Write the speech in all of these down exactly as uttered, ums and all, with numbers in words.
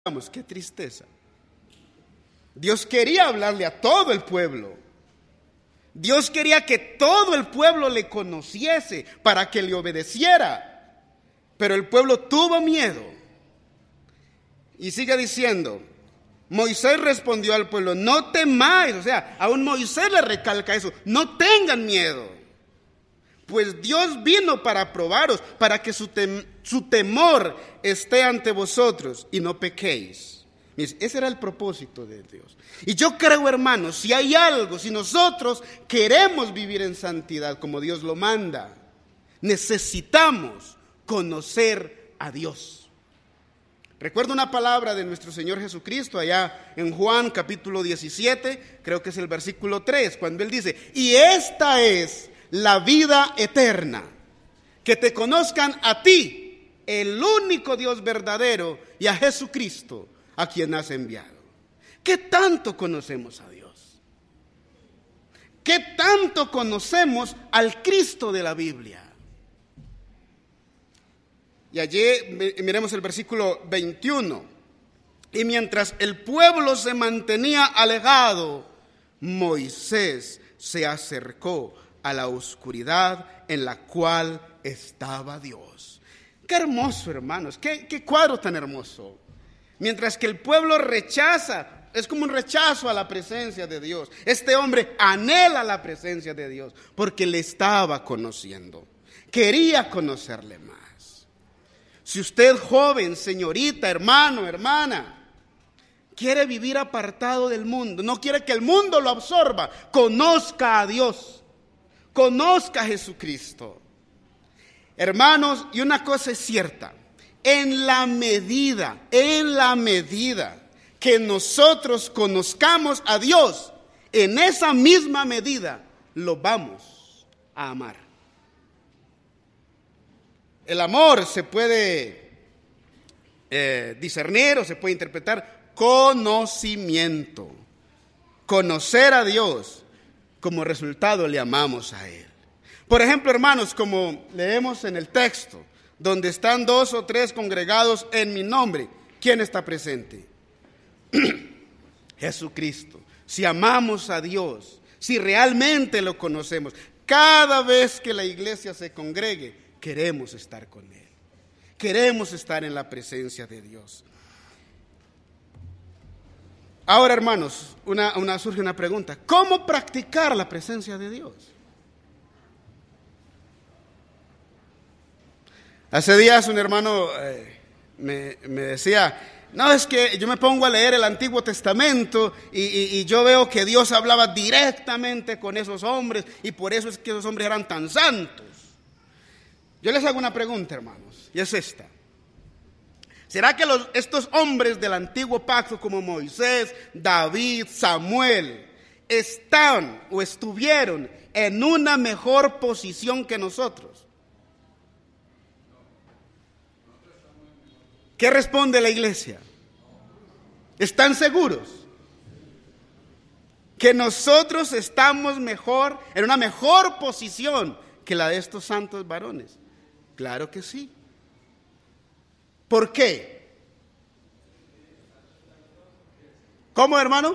Vamos, qué tristeza. Dios quería hablarle a todo el pueblo. Dios quería que todo el pueblo le conociese para que le obedeciera. Pero el pueblo tuvo miedo. Y sigue diciendo, Moisés respondió al pueblo, no temáis. O sea, aún Moisés le recalca eso, no tengan miedo. Pues Dios vino para probaros, para que su, tem- su temor esté ante vosotros y no pequéis. Ese era el propósito de Dios. Y yo creo, hermanos, si hay algo, si nosotros queremos vivir en santidad como Dios lo manda, necesitamos conocer a Dios. Recuerdo una palabra de nuestro Señor Jesucristo allá en Juan capítulo diecisiete, creo que es el versículo tres, cuando Él dice, y esta es la vida eterna, que te conozcan a ti, el único Dios verdadero, y a Jesucristo, a quien has enviado. ¿Qué tanto conocemos a Dios? ¿Qué tanto conocemos al Cristo de la Biblia? Y allí miremos el versículo veintiuno. Y mientras el pueblo se mantenía alejado, Moisés se acercó a la oscuridad en la cual estaba Dios. Qué hermoso, hermanos, qué, qué cuadro tan hermoso. Mientras que el pueblo rechaza, es como un rechazo a la presencia de Dios. Este hombre anhela la presencia de Dios porque le estaba conociendo. Quería conocerle más. Si usted, joven, señorita, hermano, hermana, quiere vivir apartado del mundo, no quiere que el mundo lo absorba, conozca a Dios, conozca a Jesucristo. Hermanos, y una cosa es cierta. En la medida, en la medida que nosotros conozcamos a Dios, en esa misma medida lo vamos a amar. El amor se puede eh, discernir o se puede interpretar conocimiento. Conocer a Dios, como resultado le amamos a Él. Por ejemplo, hermanos, como leemos en el texto, donde están dos o tres congregados en mi nombre, ¿quién está presente? Jesucristo. Si amamos a Dios, si realmente lo conocemos, cada vez que la iglesia se congregue, queremos estar con Él. Queremos estar en la presencia de Dios. Ahora, hermanos, una, una, surge una pregunta. ¿Cómo practicar la presencia de Dios? Hace días un hermano eh, me, me decía, no, es que yo me pongo a leer el Antiguo Testamento y, y, y yo veo que Dios hablaba directamente con esos hombres y por eso es que esos hombres eran tan santos. Yo les hago una pregunta, hermanos, y es esta. ¿Será que los, estos hombres del Antiguo Pacto como Moisés, David, Samuel, están o estuvieron en una mejor posición que nosotros? ¿Qué responde la iglesia? ¿Están seguros que nosotros estamos mejor, en una mejor posición que la de estos santos varones? Claro que sí. ¿Por qué? ¿Cómo, hermano?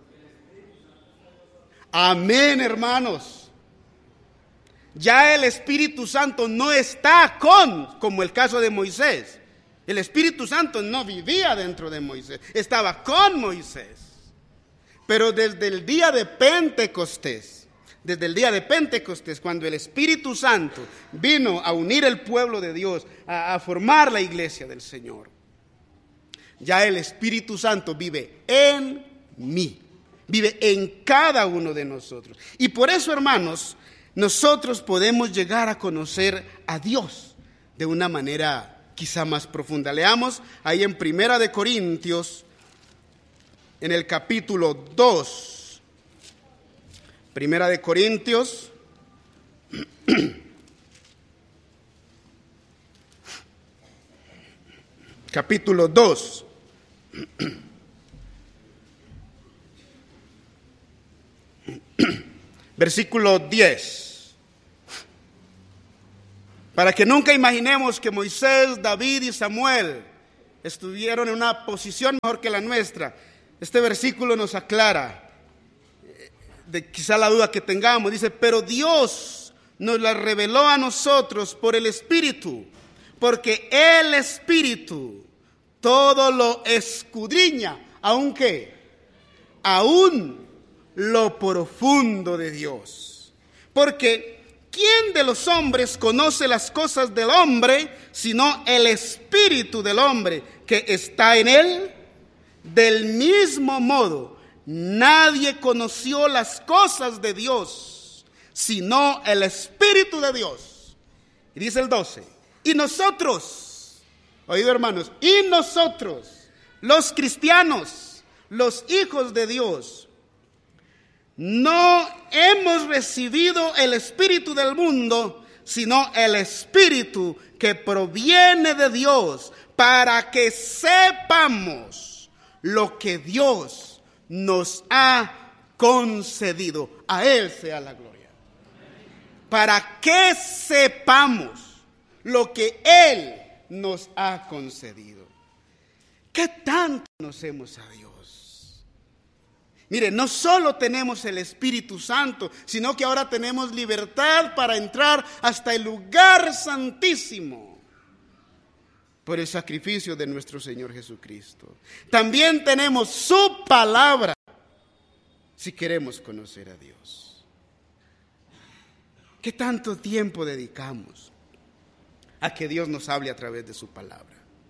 Amén, hermanos. Ya el Espíritu Santo no está con, como el caso de Moisés. El Espíritu Santo no vivía dentro de Moisés, estaba con Moisés. Pero desde el día de Pentecostés, desde el día de Pentecostés, cuando el Espíritu Santo vino a unir el pueblo de Dios, a, a formar la iglesia del Señor, ya el Espíritu Santo vive en mí, vive en cada uno de nosotros. Y por eso, hermanos, nosotros podemos llegar a conocer a Dios de una manera quizá más profunda. Leamos ahí en Primera de Corintios, en el capítulo dos. Primera de Corintios, capítulo dos. Versículo diez. Para que nunca imaginemos que Moisés, David y Samuel estuvieron en una posición mejor que la nuestra. Este versículo nos aclara de quizá la duda que tengamos. Dice, pero Dios nos la reveló a nosotros por el Espíritu, porque el Espíritu todo lo escudriña, aunque aún lo profundo de Dios. Porque ¿quién de los hombres conoce las cosas del hombre, sino el Espíritu del hombre que está en él? Del mismo modo, nadie conoció las cosas de Dios, sino el Espíritu de Dios. Y dice el doce, y nosotros, oído hermanos, y nosotros, los cristianos, los hijos de Dios, no hemos recibido el espíritu del mundo, sino el Espíritu que proviene de Dios, para que sepamos lo que Dios nos ha concedido. A Él sea la gloria. Para que sepamos lo que Él nos ha concedido. ¿Qué tanto conocemos a Dios? Mire, no solo tenemos el Espíritu Santo, sino que ahora tenemos libertad para entrar hasta el lugar santísimo por el sacrificio de nuestro Señor Jesucristo. También tenemos su palabra si queremos conocer a Dios. ¿Qué tanto tiempo dedicamos a que Dios nos hable a través de su palabra?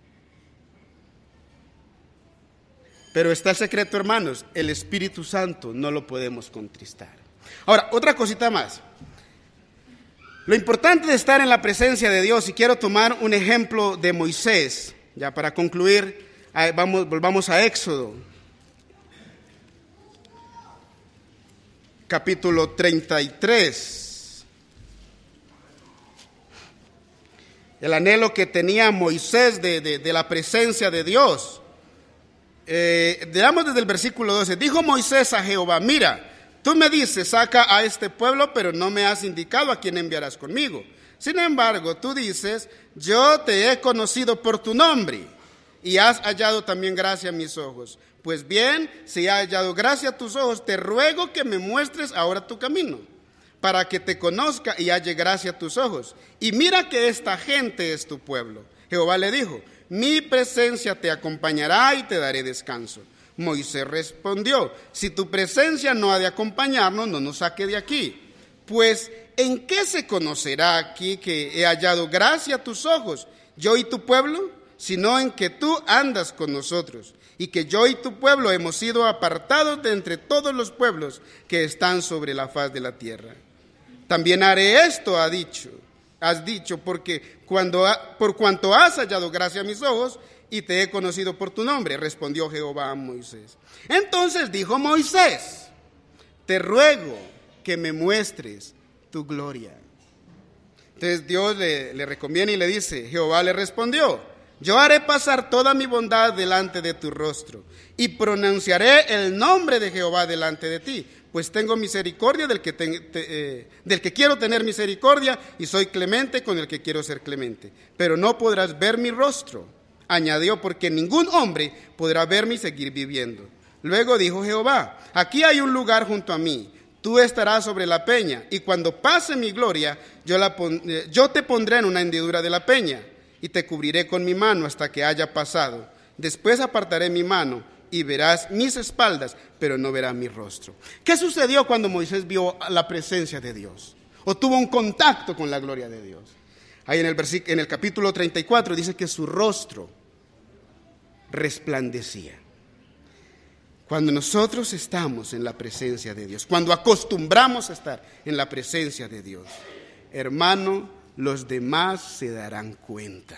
Pero está el secreto, hermanos, el Espíritu Santo no lo podemos contristar. Ahora, otra cosita más. Lo importante de estar en la presencia de Dios, y quiero tomar un ejemplo de Moisés, ya para concluir, vamos, volvamos a Éxodo, capítulo treinta y tres. El anhelo que tenía Moisés de, de, de la presencia de Dios. Eh, veamos desde el versículo doce. Dijo Moisés a Jehová, mira, tú me dices, saca a este pueblo, pero no me has indicado a quién enviarás conmigo. Sin embargo, tú dices, yo te he conocido por tu nombre, y has hallado también gracia a mis ojos. Pues bien, si he hallado gracia a tus ojos, te ruego que me muestres ahora tu camino, para que te conozca y halle gracia a tus ojos. Y mira que esta gente es tu pueblo. Jehová le dijo, mi presencia te acompañará y te daré descanso. Moisés respondió, si tu presencia no ha de acompañarnos, no nos saque de aquí. Pues, ¿en qué se conocerá aquí que he hallado gracia a tus ojos, yo y tu pueblo? Sino en que tú andas con nosotros, y que yo y tu pueblo hemos sido apartados de entre todos los pueblos que están sobre la faz de la tierra. También haré esto, ha dicho, has dicho, porque cuando ha, por cuanto has hallado gracia a mis ojos, y te he conocido por tu nombre, respondió Jehová a Moisés. Entonces dijo Moisés, te ruego que me muestres tu gloria. Entonces Dios le, le recomienda y le dice, Jehová le respondió, yo haré pasar toda mi bondad delante de tu rostro, y pronunciaré el nombre de Jehová delante de ti, pues tengo misericordia del que, te, te, eh, del que quiero tener misericordia, y soy clemente con el que quiero ser clemente. Pero no podrás ver mi rostro, añadió, porque ningún hombre podrá verme y seguir viviendo. Luego dijo Jehová, aquí hay un lugar junto a mí, tú estarás sobre la peña, y cuando pase mi gloria, yo, la pon, eh, yo te pondré en una hendidura de la peña, y te cubriré con mi mano hasta que haya pasado. Después apartaré mi mano, y verás mis espaldas, pero no verás mi rostro. ¿Qué sucedió cuando Moisés vio la presencia de Dios? O tuvo un contacto con la gloria de Dios. Ahí en el, versículo, en el capítulo treinta y cuatro dice que su rostro resplandecía. Cuando nosotros estamos en la presencia de Dios, cuando acostumbramos a estar en la presencia de Dios, hermano, los demás se darán cuenta.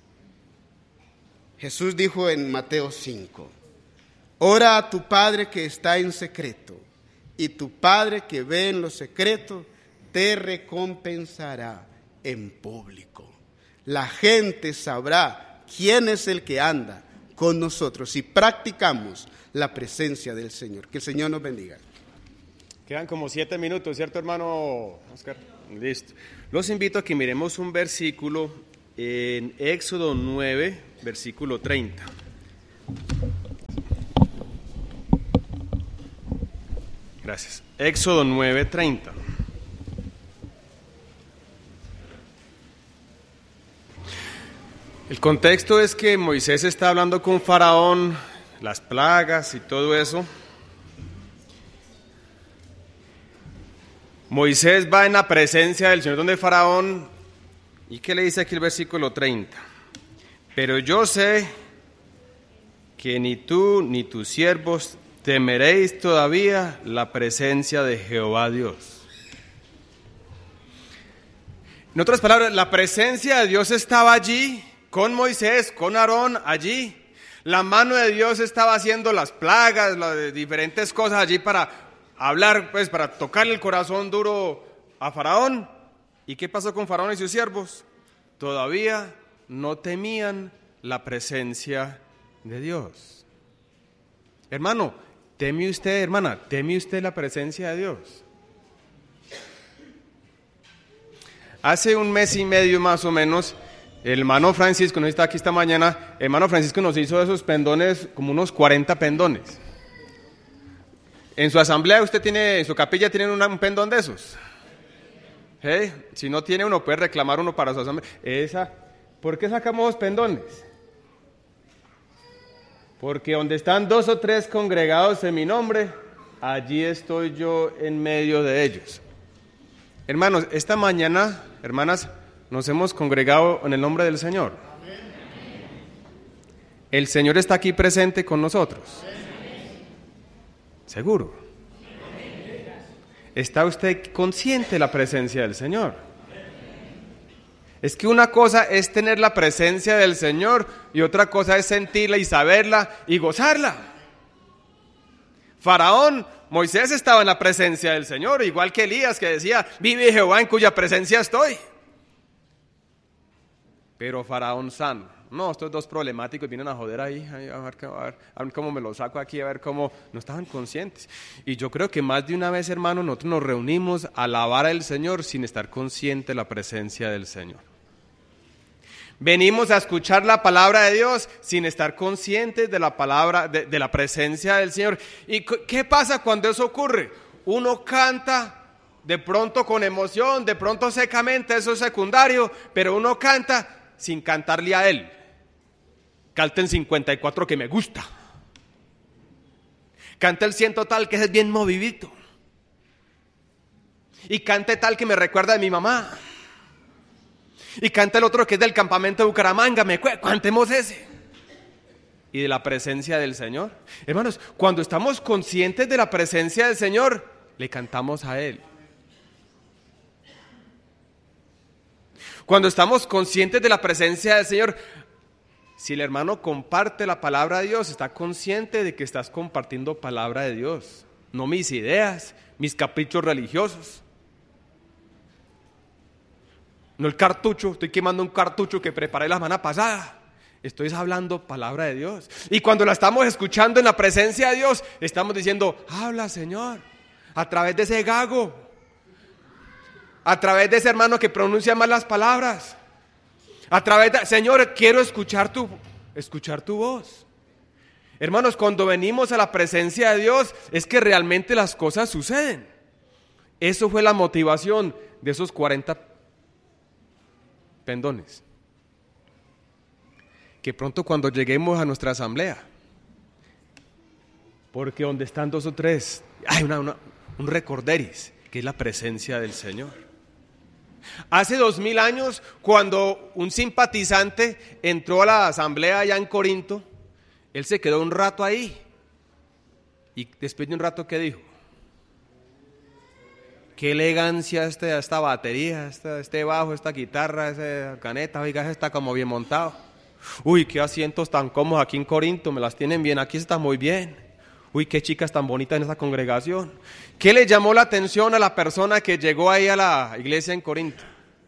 Jesús dijo en Mateo cinco, ora a tu Padre que está en secreto, y tu Padre que ve en lo secreto te recompensará en público. La gente sabrá quién es el que anda con nosotros si practicamos la presencia del Señor. Que el Señor nos bendiga. Quedan como siete minutos, ¿cierto, hermano Oscar? Listo. Los invito a que miremos un versículo en Éxodo nueve, versículo treinta. Gracias. Éxodo nueve, treinta. El contexto es que Moisés está hablando con Faraón, las plagas y todo eso. Moisés va en la presencia del Señor donde Faraón, ¿y qué le dice aquí el versículo treinta? Pero yo sé que ni tú ni tus siervos temeréis todavía la presencia de Jehová Dios. En otras palabras, la presencia de Dios estaba allí, con Moisés, con Aarón, allí. La mano de Dios estaba haciendo las plagas, las diferentes cosas allí para hablar, pues para tocarle el corazón duro a Faraón. ¿Y qué pasó con Faraón y sus siervos? Todavía no temían la presencia de Dios. Hermano, ¿teme usted, hermana, teme usted la presencia de Dios? Hace un mes y medio más o menos, el hermano Francisco, no está aquí esta mañana, el hermano Francisco nos hizo esos pendones, como unos cuarenta pendones. En su asamblea usted tiene, en su capilla tienen una, un pendón de esos. ¿Eh? Si no tiene uno, puede reclamar uno para su asamblea. Esa, ¿por qué sacamos pendones? Porque donde están dos o tres congregados en mi nombre, allí estoy yo en medio de ellos. Hermanos, esta mañana, hermanas, nos hemos congregado en el nombre del Señor. El Señor está aquí presente con nosotros. ¿Seguro? ¿Está usted consciente de la presencia del Señor? Es que una cosa es tener la presencia del Señor y otra cosa es sentirla y saberla y gozarla. Faraón, Moisés estaba en la presencia del Señor, igual que Elías que decía, vive Jehová en cuya presencia estoy. Pero Faraón sano. No, estos dos problemáticos vienen a joder ahí, a ver, a, ver, a ver cómo me lo saco aquí, a ver cómo no estaban conscientes. Y yo creo que más de una vez, hermano, nosotros nos reunimos a alabar al Señor sin estar conscientes de la presencia del Señor. Venimos a escuchar la palabra de Dios sin estar conscientes de la palabra, de, de la presencia del Señor. ¿Y qué pasa cuando eso ocurre? Uno canta de pronto con emoción, de pronto secamente, eso es secundario, pero uno canta sin cantarle a Él. Canta el cincuenta y cuatro que me gusta. Canta el ciento tal que es bien movidito. Y cante tal que me recuerda de mi mamá. Y canta el otro que es del campamento de Bucaramanga, me cantemos ese. Y de la presencia del Señor. Hermanos, cuando estamos conscientes de la presencia del Señor, le cantamos a Él. Cuando estamos conscientes de la presencia del Señor, si el hermano comparte la palabra de Dios, está consciente de que estás compartiendo palabra de Dios, no mis ideas, mis caprichos religiosos. No el cartucho, estoy quemando un cartucho que preparé la semana pasada. Estoy hablando palabra de Dios. Y cuando la estamos escuchando en la presencia de Dios, estamos diciendo, habla Señor, a través de ese gago, a través de ese hermano que pronuncia mal las palabras, a través de, Señor, quiero escuchar tu, escuchar tu voz. Hermanos, cuando venimos a la presencia de Dios, es que realmente las cosas suceden. Eso fue la motivación de esos cuarenta pendones. Que pronto cuando lleguemos a nuestra asamblea, porque donde están dos o tres, hay una, una, un recorderis, que es la presencia del Señor. Hace dos mil años, cuando un simpatizante entró a la asamblea allá en Corinto, él se quedó un rato ahí, y después de un rato, ¿qué dijo? Qué elegancia este, esta batería, este, este bajo, esta guitarra, esa caneta, oiga, está como bien montado. Uy, qué asientos tan cómodos aquí en Corinto, me las tienen bien, aquí está muy bien. Uy, qué chicas tan bonitas en esta congregación. ¿Qué le llamó la atención a la persona que llegó ahí a la iglesia en Corinto?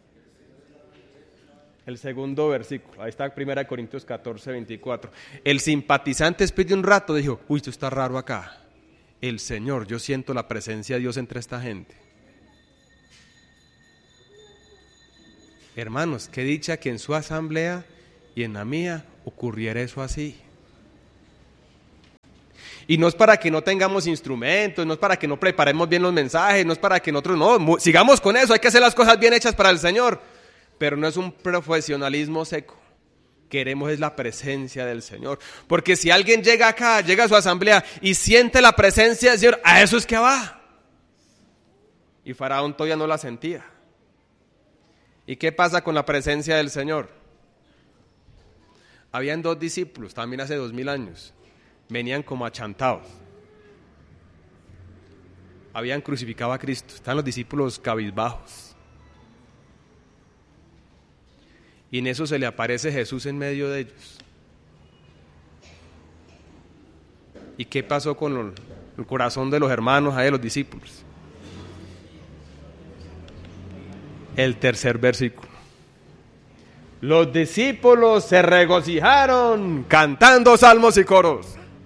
El segundo versículo, ahí está primera Corintios catorce, veinticuatro. El simpatizante después de un rato dijo, uy, esto está raro acá. El Señor, yo siento la presencia de Dios entre esta gente. Hermanos, qué dicha que en su asamblea y en la mía ocurriera eso así. Y no es para que no tengamos instrumentos, no es para que no preparemos bien los mensajes, no es para que nosotros no, sigamos con eso, hay que hacer las cosas bien hechas para el Señor, pero no es un profesionalismo seco. Queremos es la presencia del Señor, porque si alguien llega acá, llega a su asamblea y siente la presencia del Señor, a eso es que va. Y Faraón todavía no la sentía. ¿Y qué pasa con la presencia del Señor? Habían dos discípulos, también hace dos mil años, venían como achantados. Habían crucificado a Cristo, están los discípulos cabizbajos. Y en eso se le aparece Jesús en medio de ellos. ¿Y qué pasó con el corazón de los hermanos, de los discípulos? El tercer versículo. Los discípulos se regocijaron cantando salmos y coros.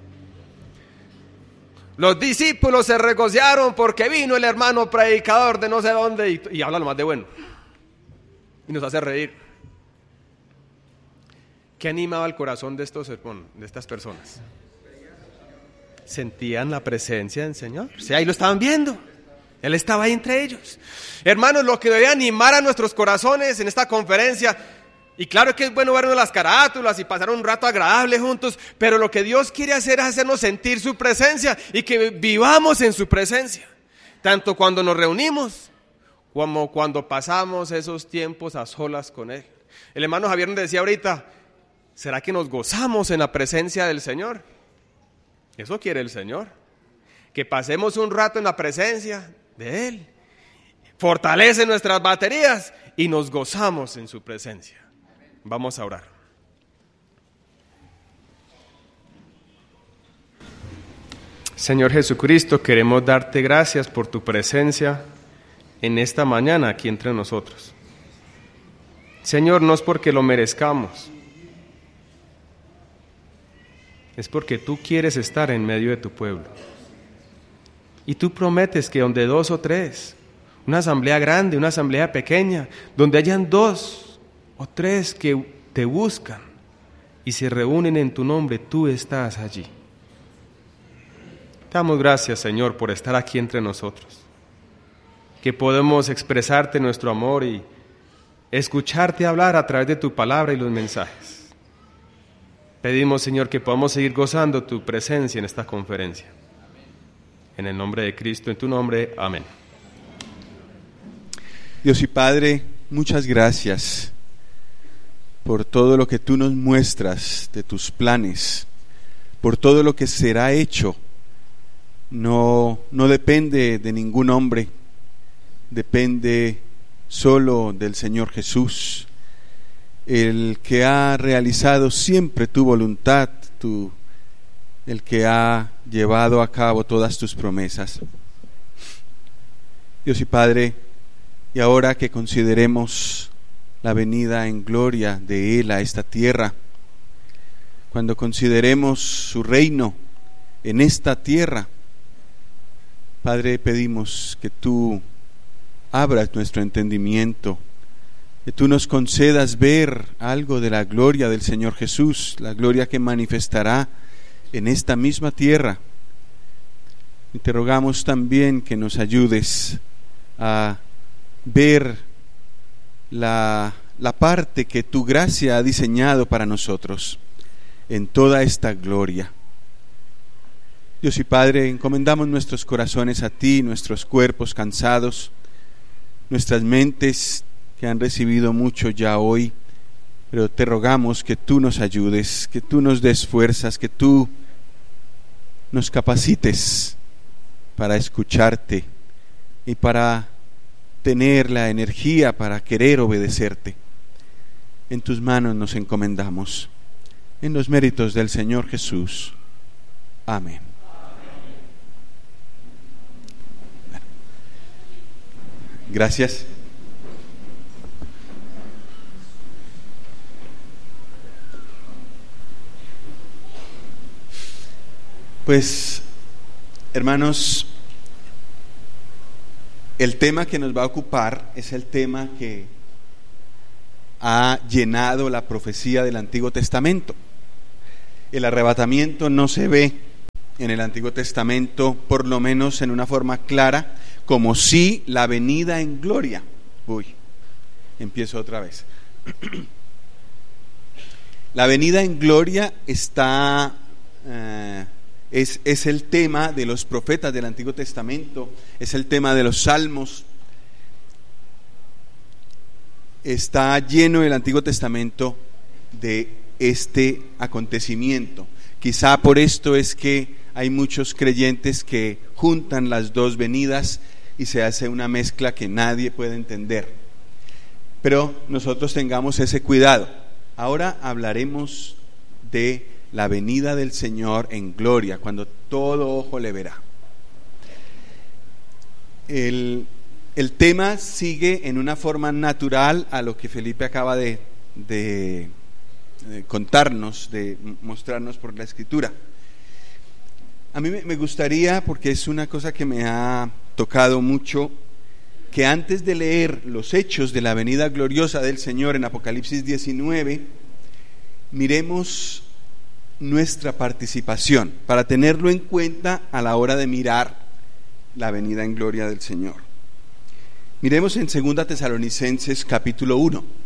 Los discípulos se regocijaron porque vino el hermano predicador de no sé dónde y, y habla lo más de bueno. Y nos hace reír. ¿Qué animaba el corazón de, estos, de estas personas? Sentían la presencia del Señor. O sea, ahí lo estaban viendo. Él estaba ahí entre ellos. Hermanos, lo que debe animar a nuestros corazones en esta conferencia, y claro que es bueno vernos las carátulas y pasar un rato agradable juntos, pero lo que Dios quiere hacer es hacernos sentir su presencia y que vivamos en su presencia, tanto cuando nos reunimos como cuando pasamos esos tiempos a solas con Él. El hermano Javier nos decía ahorita, ¿será que nos gozamos en la presencia del Señor? Eso quiere el Señor, que pasemos un rato en la presencia de Él, fortalece nuestras baterías y nos gozamos en su presencia. Vamos a orar. Señor Jesucristo, queremos darte gracias por tu presencia en esta mañana aquí entre nosotros. Señor, no es porque lo merezcamos, es porque tú quieres estar en medio de tu pueblo. Y tú prometes que donde dos o tres, una asamblea grande, una asamblea pequeña, donde hayan dos o tres que te buscan y se reúnen en tu nombre, tú estás allí. Te damos gracias, Señor, por estar aquí entre nosotros, que podemos expresarte nuestro amor y escucharte hablar a través de tu palabra y los mensajes. Pedimos, Señor, que podamos seguir gozando tu presencia en esta conferencia. En el nombre de Cristo, en tu nombre, amén. Dios y Padre, muchas gracias por todo lo que tú nos muestras de tus planes, por todo lo que será hecho. No, no depende de ningún hombre, depende solo del Señor Jesús, el que ha realizado siempre tu voluntad, tu, el que ha llevado a cabo todas tus promesas. Dios y Padre, y ahora que consideremos la venida en gloria de Él a esta tierra, cuando consideremos su reino en esta tierra, Padre, pedimos que tú abras nuestro entendimiento, que tú nos concedas ver algo de la gloria del Señor Jesús, la gloria que manifestará en esta misma tierra. Y te rogamos también que nos ayudes a ver la, la parte que tu gracia ha diseñado para nosotros en toda esta gloria. Dios y Padre, encomendamos nuestros corazones a ti, nuestros cuerpos cansados, nuestras mentes que han recibido mucho ya hoy, pero te rogamos que tú nos ayudes, que tú nos des fuerzas, que tú nos capacites para escucharte y para tener la energía para querer obedecerte. En tus manos nos encomendamos, en los méritos del Señor Jesús. Amén. Bueno. Gracias. Pues, hermanos, el tema que nos va a ocupar es el tema que ha llenado la profecía del Antiguo Testamento. el arrebatamiento no se ve en el Antiguo Testamento, por lo menos en una forma clara, como sí la venida en gloria. Uy, empiezo otra vez. La venida en gloria está, eh, es, es el tema de los profetas del Antiguo Testamento, es el tema de los salmos. Está lleno el Antiguo Testamento de este acontecimiento. Quizá por esto es que hay muchos creyentes que juntan las dos venidas y se hace una mezcla que nadie puede entender. Pero nosotros tengamos ese cuidado. Ahora hablaremos de la venida del Señor en gloria, cuando todo ojo le verá. El, el tema sigue en una forma natural a lo que Felipe acaba de, de, de contarnos, de mostrarnos por la Escritura. A mí me gustaría, porque es una cosa que me ha tocado mucho, que antes de leer los hechos de la venida gloriosa del Señor en Apocalipsis diecinueve, miremos nuestra participación, para tenerlo en cuenta a la hora de mirar la venida en gloria del Señor. Miremos en Segunda Tesalonicenses capítulo uno.